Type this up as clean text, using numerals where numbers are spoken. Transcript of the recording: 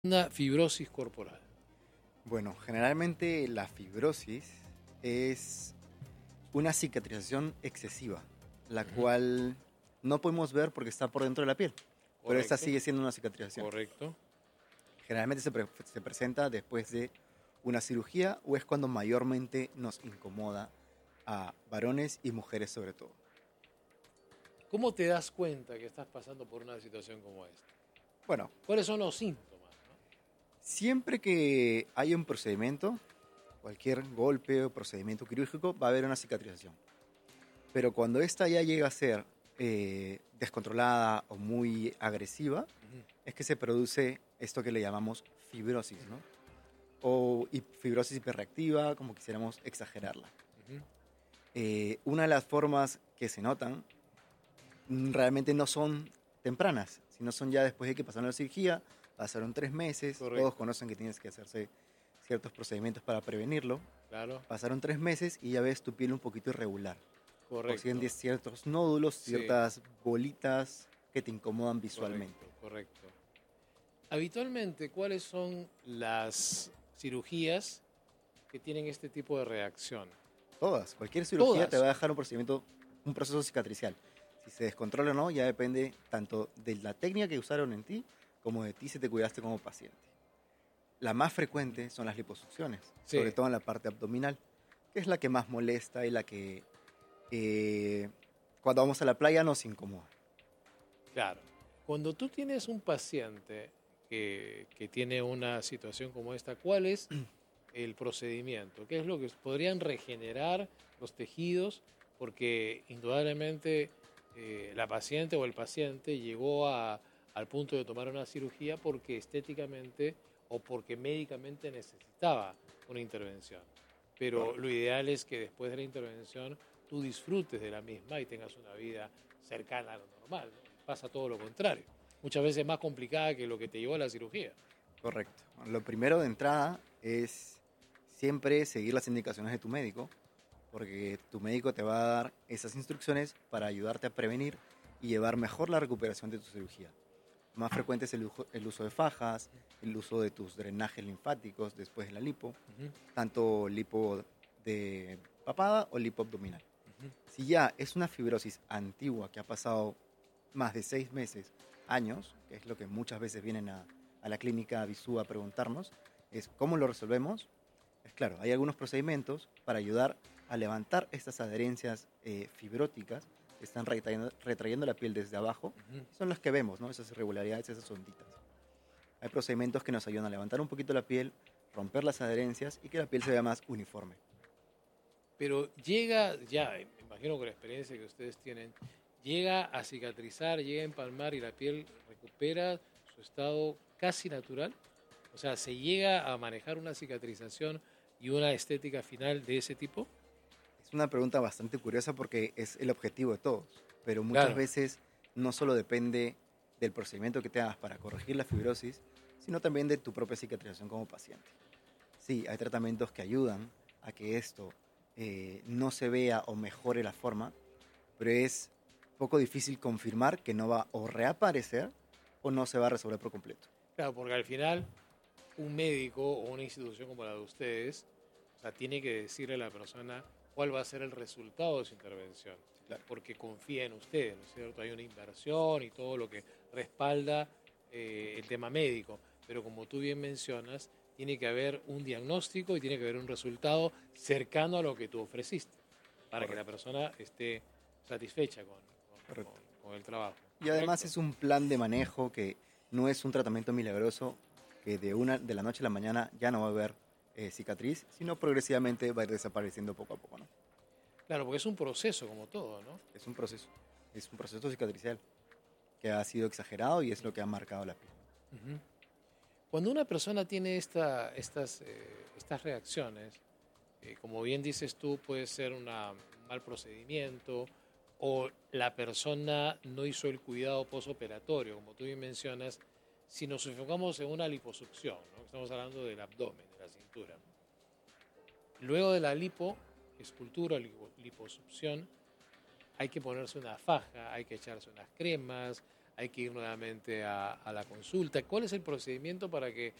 Una fibrosis corporal. Bueno, generalmente la fibrosis es una cicatrización excesiva, la Ujú. cual no podemos ver porque está por dentro de la piel, pero esta Correcto, sigue siendo una cicatrización. correcto. Generalmente se presenta después de una cirugía o es cuando mayormente nos incomoda a varones y mujeres sobre todo. ¿Cómo te das cuenta que estás pasando por una situación como esta? Bueno, ¿Cuáles son los síntomas? ¿No? siempre que hay un procedimiento, cualquier golpe o procedimiento quirúrgico, va a haber una cicatrización. Pero cuando esta ya llega a ser descontrolada o muy agresiva, Ujú. es que se produce esto que le llamamos fibrosis, ¿no? O fibrosis hiperreactiva, como quisiéramos exagerarla. Ujú. Una de las formas que se notan realmente no son tempranas, sino son ya después de que pasaron la cirugía, pasaron 3 meses, todos Correcto, conocen que tienes que hacerse ciertos procedimientos para prevenirlo. claro, Pasaron 3 meses y ya ves tu piel un poquito irregular. O correcto. sientes ciertos nódulos, Sí, ciertas bolitas que te incomodan visualmente. correcto, correcto. Habitualmente, ¿cuáles son las cirugías que tienen este tipo de reacción? Todas, cualquier cirugía te va Todas. a dejar un procedimiento, un proceso cicatricial. Si se descontrola o no, ya depende tanto de la técnica que usaron en ti como de ti si te cuidaste como paciente. La más frecuente son las liposucciones, sobre Sí, todo en la parte abdominal, que es la que más molesta y la que eh, cuando vamos a la playa nos incomoda. claro. Cuando tú tienes un paciente que tiene una situación como esta, ¿cuál es el procedimiento? ¿Qué es lo que podrían regenerar los tejidos? Porque indudablemente la paciente o el paciente llegó al punto de tomar una cirugía porque estéticamente o porque médicamente necesitaba una intervención. Pero lo ideal es que después de la intervención tú disfrutes de la misma y tengas una vida cercana a lo normal, ¿no? Pasa todo lo contrario. Muchas veces más complicada que lo que te llevó a la cirugía. Correcto. Lo primero de entrada es siempre seguir las indicaciones de tu médico, porque tu médico te va a dar esas instrucciones para ayudarte a prevenir y llevar mejor la recuperación de tu cirugía. Más frecuente es el uso de fajas, el uso de tus drenajes linfáticos después de la lipo, Ujú, tanto lipo de papada o lipo abdominal. ujú. Si ya es una fibrosis antigua que ha pasado más de 6 meses, años, que es lo que muchas veces vienen a la clínica Bisú a preguntarnos, es cómo lo resolvemos. Es claro, hay algunos procedimientos para ayudar a levantar estas adherencias fibróticas que están retrayendo la piel desde abajo. Ujú. Son las que vemos, ¿no? Esas irregularidades, esas onditas. Hay procedimientos que nos ayudan a levantar un poquito la piel, romper las adherencias y que la piel se vea más uniforme. Pero llega, ya, me imagino con la experiencia que ustedes tienen, llega a cicatrizar, llega a empalmar y la piel recupera su estado casi natural. O sea, ¿se llega a manejar una cicatrización y una estética final de ese tipo? Es una pregunta bastante curiosa porque es el objetivo de todos, pero muchas Claro, veces no solo depende del procedimiento que te hagas para corregir la fibrosis, sino también de tu propia cicatrización como paciente. Sí, hay tratamientos que ayudan a que esto no se vea o mejore la forma, pero es poco difícil confirmar que no va o reaparecer o no se va a resolver por completo. claro, porque al final un médico o una institución como la de ustedes, o sea, tiene que decirle a la persona cuál va a ser el resultado de su intervención, Sí, claro. porque confía en ustedes, ¿no es cierto? Hay una inversión y todo lo que respalda el tema médico, pero como tú bien mencionas, tiene que haber un diagnóstico y tiene que haber un resultado cercano a lo que tú ofreciste, para que la Correcto, persona esté satisfecha correcto. con el trabajo, Y además ¿correcto? es un plan de manejo que no es un tratamiento milagroso que de la noche a la mañana ya no va a haber cicatriz, sino progresivamente va a ir desapareciendo poco a poco, ¿no? Claro, porque es un proceso como todo, ¿no? Es un proceso cicatricial que ha sido exagerado y es lo que ha marcado la piel. Ujú. Cuando una persona tiene estas reacciones, como bien dices tú, puede ser un mal procedimiento o la persona no hizo el cuidado posoperatorio, como tú bien mencionas, si nos enfocamos en una liposucción, ¿no? Estamos hablando del abdomen, de la cintura. Luego de la escultura, liposucción, hay que ponerse una faja, hay que echarse unas cremas, hay que ir nuevamente a la consulta. ¿Cuál es el procedimiento para que